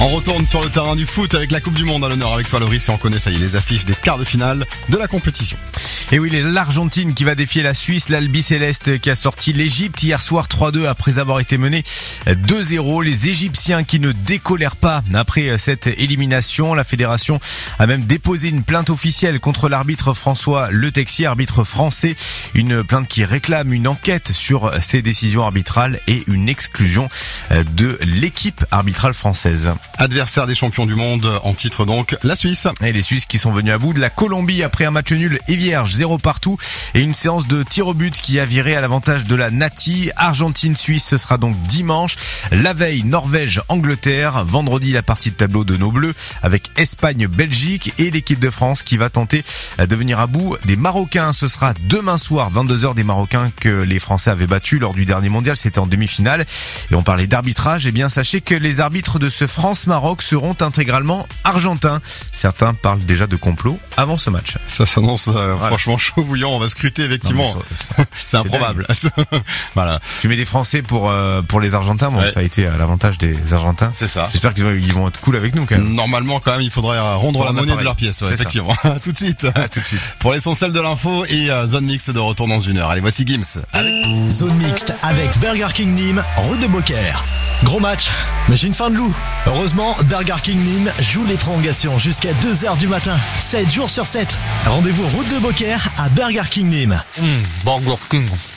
On retourne sur le terrain du foot avec la Coupe du Monde à l'honneur avec toi Loris et on connaît ça y est les affiches des quarts de finale de la compétition. Et oui, l'Argentine qui va défier la Suisse, l'Albi Céleste qui a sorti l'Égypte hier soir 3-2 après avoir été mené 2-0. Les Égyptiens qui ne décolèrent pas après cette élimination. La fédération a même déposé une plainte officielle contre l'arbitre François Le Texier, arbitre français. Une plainte qui réclame une enquête sur ces décisions arbitrales et une exclusion de l'équipe arbitrale française. Adversaire des champions du monde en titre donc, la Suisse. Et les Suisses qui sont venus à bout de la Colombie après un match nul et vierge, 0 partout et une séance de tir au but qui a viré à l'avantage de la Nati. Argentine-Suisse, ce sera donc dimanche. La veille, Norvège-Angleterre. Vendredi, la partie de tableau de nos Bleus avec Espagne-Belgique et l'équipe de France qui va tenter de venir à bout des Marocains. Ce sera demain soir, 22h, des Marocains que les Français avaient battus lors du dernier mondial. C'était en demi-finale. Et on parlait d'arbitrage. Eh bien, sachez que les arbitres de ce France-Maroc seront intégralement argentins. Certains parlent déjà de complot avant ce match. Ça s'annonce franchement chaud bouillant, on va scruter effectivement. C'est improbable. Voilà. Tu mets des Français pour les Argentins, bon ça a été à l'avantage des Argentins. C'est ça. J'espère qu'ils vont être cool avec nous quand même. Normalement quand même, il faudrait rendre la monnaie de leurs pièces, effectivement. Tout de suite. Tout de suite. Pour l'essentiel de l'info et Zone Mixte de retour dans une heure. Allez, voici Gims. Zone Mixte avec Burger King Nîmes, rue de Beaucaire. Gros match, mais j'ai une faim de loup. Heureusement, Burger King Nîmes joue les prolongations jusqu'à 2h du matin, 7 jours sur 7. Rendez-vous route de Beaucaire à Burger King Nîmes. Burger King.